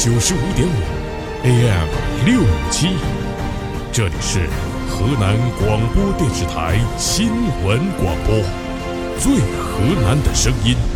95.5 AM 657，这里是河南广播电视台新闻广播，最河南的声音。